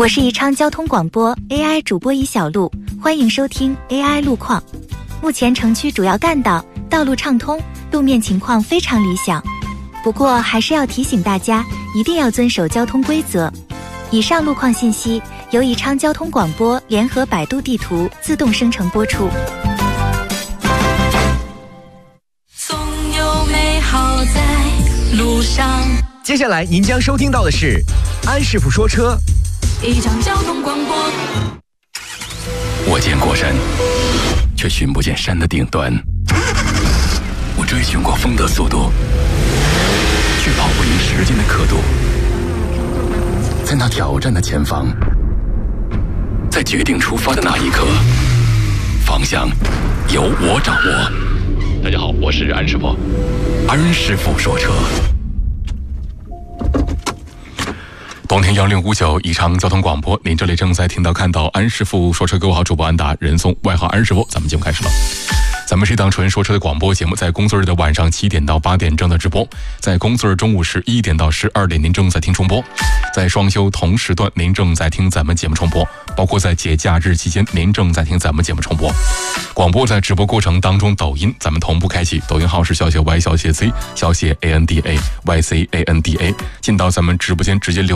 我是宜昌交通广播 AI 主播尹小璐，欢迎收听 AI 路况。目前城区主要干道道路畅通，路面情况非常理想。不过还是要提醒大家，一定要遵守交通规则。以上路况信息由宜昌交通广播联合百度地图自动生成播出。 总有美好在路上。 接下来您将收听到的是安师傅说车。 宜昌交通广播。 我见过山，却寻不见山的顶端。我追寻过风的速度，却跑不赢时间的刻度。在那挑战的前方，在决定出发的那一刻，方向由我掌握。大家好，我是安师傅。安师傅说车。冬天1059宜昌交通广播，您这里正在听到看到安师傅说车。各位好，主播安达，人送外号安师傅。咱们节目开始了。咱们是一档纯说车的广播节目，在工作日的晚上7点到8点正在直播，在工作日中午11点到12点您正在听重播，在双休同时段您正在听咱们节目重播，包括在节假日期间您正在听咱们节目重播。广播在直播过程当中，抖音咱们同步开启，抖音号是小写 Y 小写 C 小写 ANDA YCANDA， 进到咱们直播间直接留